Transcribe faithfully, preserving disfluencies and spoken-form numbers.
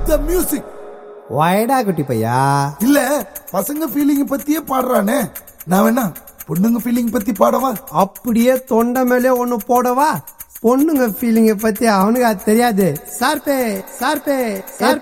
The music. வாயடா குட்டி பையா. இல்ல பசங்க ஃபீலிங் பத்தியே பாடுறானே, நான் வேணா பொண்ணுங்க ஃபீலிங் பத்தி பாடவா? அப்படியே தொண்டை மேலே ஒண்ணு போடவா? பொண்ணுங்க ஃபீலிங்க பத்தி அவனுக்கு அது தெரியாது. சார்பே சார்பே சார்